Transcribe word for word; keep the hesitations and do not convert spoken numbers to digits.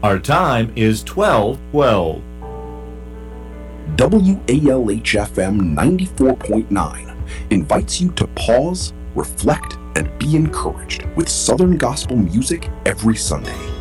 Our time is twelve twelve. W A L H F M ninety-four point nine invites you to pause, reflect, and be encouraged with Southern gospel music every Sunday.